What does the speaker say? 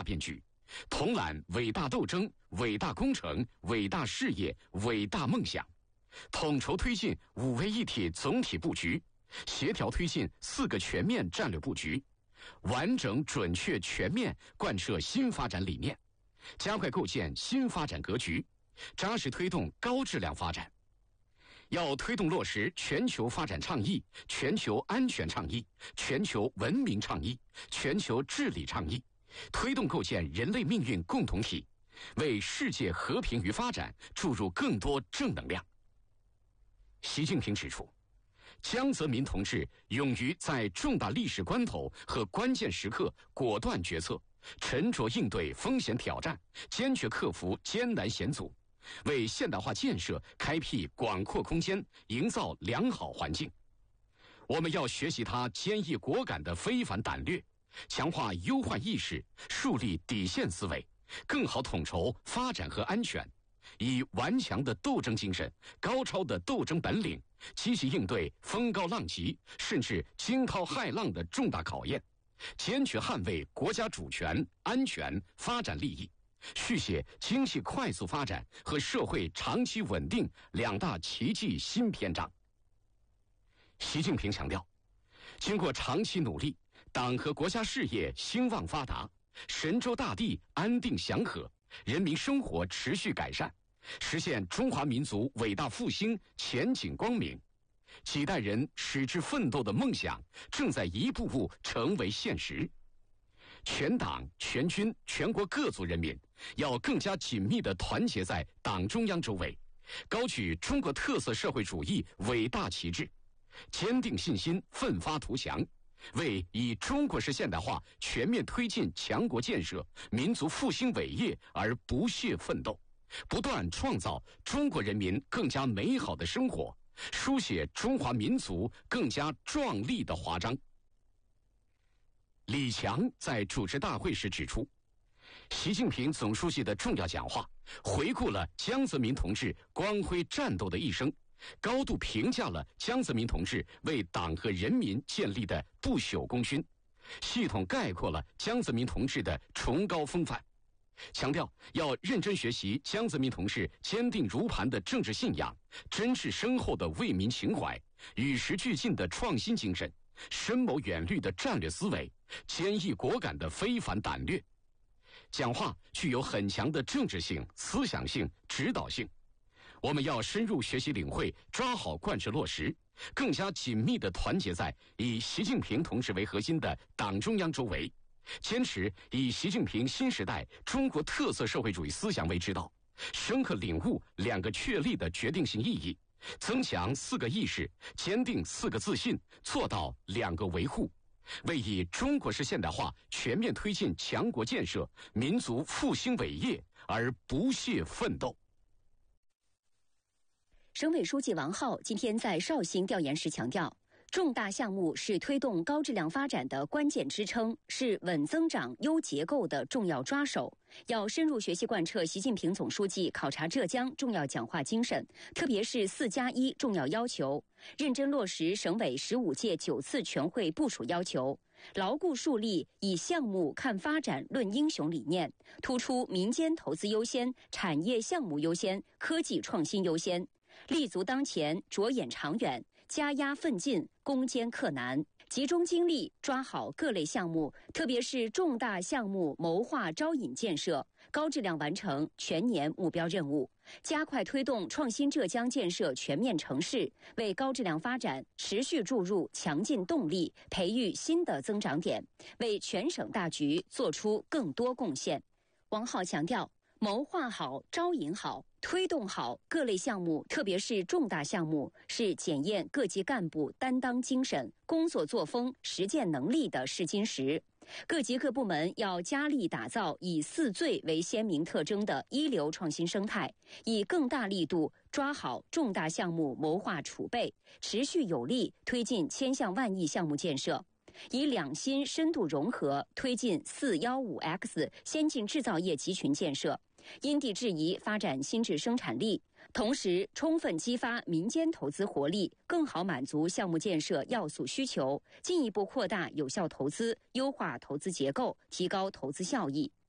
变局，统揽伟大斗争、伟大工程、伟大事业、伟大梦想，统筹推进五位一体总体布局，协调推进4个全面战略布局，完整准确全面贯彻新发展理念，加快构建新发展格局，扎实推动高质量发展。要推动落实全球发展倡议、全球安全倡议、全球文明倡议、全球治理倡议，推动构建人类命运共同体，为世界和平与发展注入更多正能量。习近平指出，江泽民同志勇于在重大历史关头和关键时刻果断决策，沉着应对风险挑战，坚决克服艰难险阻，为现代化建设开辟广阔空间，营造良好环境。我们要学习他坚毅果敢的非凡胆略，强化忧患意识，树立底线思维，更好统筹发展和安全，以顽强的斗争精神、高超的斗争本领，积极应对风高浪急甚至惊涛骇浪的重大考验，坚决捍卫国家主权、安全、发展利益，续写经济快速发展和社会长期稳定2大奇迹新篇章。习近平强调，经过长期努力，党和国家事业兴旺发达，神州大地安定祥和，人民生活持续改善，实现中华民族伟大复兴前景光明。几代人矢志奋斗的梦想正在一步步成为现实。全党全军全国各族人民要更加紧密地团结在党中央周围，高举中国特色社会主义伟大旗帜，坚定信心，奋发图强，为以中国式现代化全面推进强国建设、民族复兴伟业而不懈奋斗，不断创造中国人民更加美好的生活，书写中华民族更加壮丽的华章。李强在主持大会时指出，习近平总书记的重要讲话回顾了江泽民同志光辉战斗的一生，高度评价了江泽民同志为党和人民建立的不朽功勋，系统概括了江泽民同志的崇高风范，强调要认真学习江泽民同志坚定如磐的政治信仰、真挚深厚的为民情怀、与时俱进的创新精神、深谋远虑的战略思维、坚毅果敢的非凡胆略。讲话具有很强的政治性、思想性、指导性。我们要深入学习领会，抓好贯彻落实，更加紧密地团结在以习近平同志为核心的党中央周围，坚持以习近平新时代中国特色社会主义思想为指导，深刻领悟2个确立的决定性意义，增强4个意识，坚定4个自信，做到2个维护，为以中国式现代化全面推进强国建设、民族复兴伟业而不懈奋斗。 省委书记王浩今天在绍兴调研时强调，重大项目是推动高质量发展的关键支撑，是稳增长、优结构的重要抓手。要深入学习贯彻习近平总书记考察浙江重要讲话精神，特别是4+1重要要求，认真落实省委15届9次全会部署要求，牢固树立以项目看发展论英雄理念，突出民间投资优先、产业项目优先、科技创新优先，立足当前，着眼长远，加压奋进，攻坚克难，集中精力抓好各类项目，特别是重大项目谋划招引建设，高质量完成全年目标任务，加快推动创新浙江建设全面成事，为高质量发展持续注入强劲动力，培育新的增长点，为全省大局做出更多贡献。王浩强调，谋划好、招引好、推动好各类项目，特别是重大项目，是检验各级干部担当精神、工作作风、实践能力的试金石。各级各部门要加力打造以4最为鲜明特征的一流创新生态，以更大力度抓好重大项目谋划储备，持续有力推进千项万亿项目建设。以2新深度融合推进415X 先进制造业集群建设，因地制宜发展新质生产力，同时充分激发民间投资活力，更好满足项目建设要素需求，进一步扩大有效投资，优化投资结构，提高投资效益。